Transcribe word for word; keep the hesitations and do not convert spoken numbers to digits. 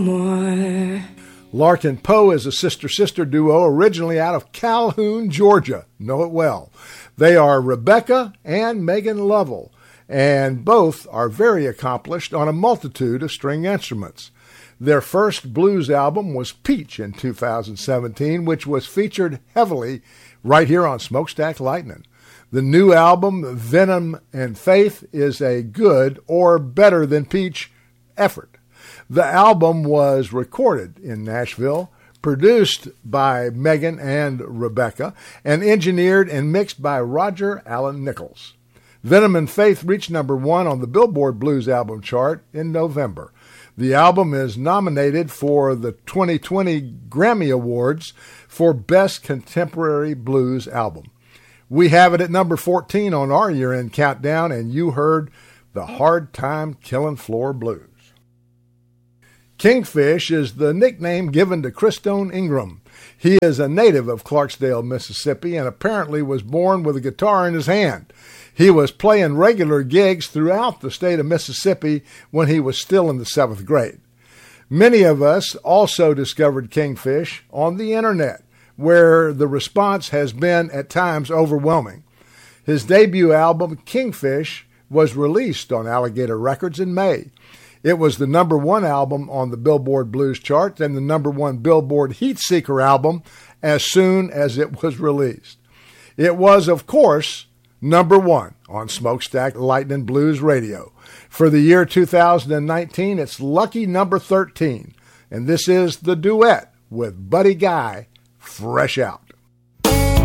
More. Larkin Poe is a sister-sister duo originally out of Calhoun, Georgia. Know it well. They are Rebecca and Megan Lovell, and both are very accomplished on a multitude of string instruments. Their first blues album was Peach in two thousand seventeen, which was featured heavily right here on Smokestack Lightning. The new album, Venom and Faith, is a good or better than Peach effort. The album was recorded in Nashville, produced by Megan and Rebecca, and engineered and mixed by Roger Allen Nichols. Venom and Faith reached number one on the Billboard Blues Album chart in November. The album is nominated for the twenty twenty Grammy Awards for Best Contemporary Blues Album. We have it at number fourteen on our year-end countdown, and you heard the Hard Time Killin' Floor Blues. Kingfish is the nickname given to Christone Ingram. He is a native of Clarksdale, Mississippi, and apparently was born with a guitar in his hand. He was playing regular gigs throughout the state of Mississippi when he was still in the seventh grade. Many of us also discovered Kingfish on the internet, where the response has been at times overwhelming. His debut album, Kingfish, was released on Alligator Records in May. It was the number one album on the Billboard Blues chart and the number one Billboard Heatseeker album as soon as it was released. It was, of course, number one on Smokestack Lightning Blues Radio. For the year two thousand nineteen, it's lucky number thirteen, and this is the duet with Buddy Guy, Fresh Out.